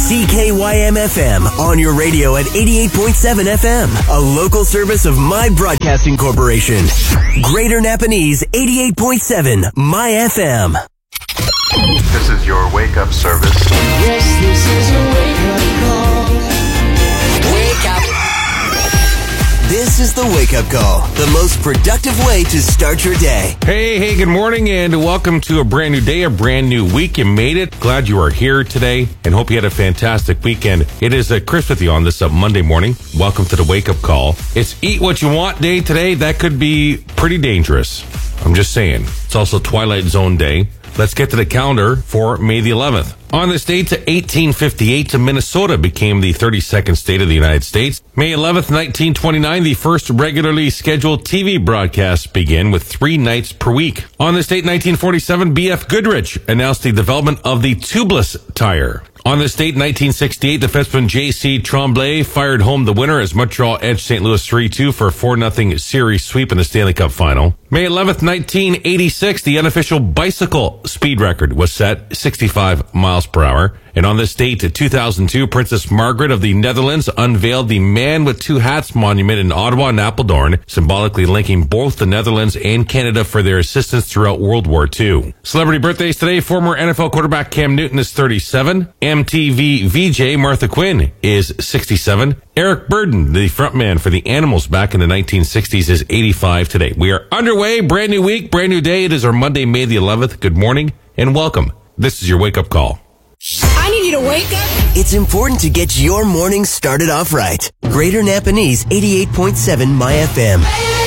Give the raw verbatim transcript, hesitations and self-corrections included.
C K Y M F M on your radio at eighty-eight point seven F M, a local service of My Broadcasting Corporation. Greater Napanese eighty-eight point seven My F M. This is your wake-up service. Yes, this is your wake-up call. Wake up. This is the wake-up call, the most productive way to start your day. Hey, hey, good morning, and welcome to a brand new day, a brand new week. You made it. Glad you are here today, and hope you had a fantastic weekend. It is uh, Chris with you on this uh, Monday morning. Welcome to the wake-up call. It's Eat What You Want Day today. That could be pretty dangerous. I'm just saying. It's also Twilight Zone Day. Let's get to the calendar for May the eleventh. On this date, to eighteen fifty-eight, Minnesota became the thirty-second state of the United States. May eleventh, nineteen twenty-nine, the first regularly scheduled T V broadcasts begin with three nights per week. On this date, nineteen forty-seven, B F Goodrich announced the development of the tubeless tire. On this date, nineteen sixty-eight, defenseman J C Tremblay fired home the winner as Montreal edged Saint Louis three two for a four nothing series sweep in the Stanley Cup final. May eleventh, nineteen eighty-six, the unofficial bicycle speed record was set, sixty-five miles per hour. And on this date, two thousand two, Princess Margaret of the Netherlands unveiled the Man with Two Hats monument in Ottawa and Apeldoorn, symbolically linking both the Netherlands and Canada for their assistance throughout World War Two. Celebrity birthdays today, former N F L quarterback Cam Newton is thirty-seven. M T V V J Martha Quinn is sixty-seven. Eric Burden, the frontman for the Animals back in the nineteen sixties, is eighty-five today. We are underway, brand new week, brand new day. It is our Monday, May the eleventh. Good morning and welcome. This is your wake-up call. I need you to wake up. It's important to get your morning started off right. Greater Napanese eighty-eight point seven My F M.